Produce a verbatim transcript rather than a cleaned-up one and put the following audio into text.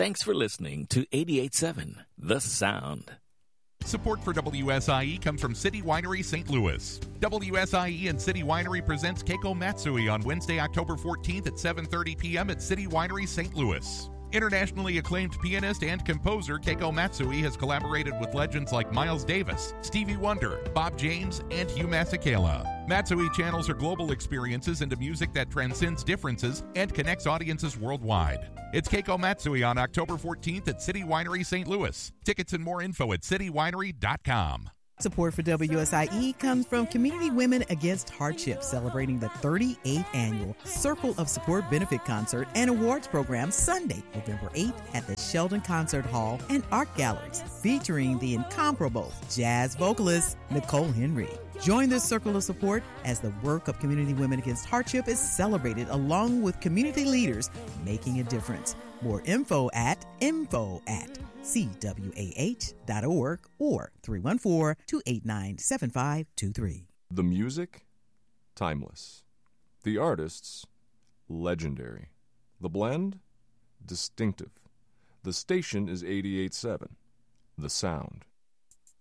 Thanks for listening to eighty-eight point seven The Sound. Support for W S I E comes from City Winery Saint Louis. W S I E and City Winery presents Keiko Matsui on Wednesday, October fourteenth at seven thirty p.m. at City Winery Saint Louis. Internationally acclaimed pianist and composer Keiko Matsui has collaborated with legends like Miles Davis, Stevie Wonder, Bob James, and Hugh Masekela. Matsui channels her global experiences into music that transcends differences and connects audiences worldwide. It's Keiko Matsui on October fourteenth at City Winery Saint Louis. Tickets and more info at city winery dot com. Support for W S I E comes from Community Women Against Hardship, celebrating the thirty-eighth Annual Circle of Support Benefit Concert and Awards Program Sunday, November eighth at the Sheldon Concert Hall and Art Galleries, featuring the incomparable jazz vocalist Nicole Henry. Join this circle of support as the work of Community Women Against Hardship is celebrated along with community leaders making a difference. More info at info at c w a h dot org or three one four, two eight nine, seven five two three. The music, timeless. The artists, legendary. The blend, distinctive. The station is eighty-eight point seven. The Sound.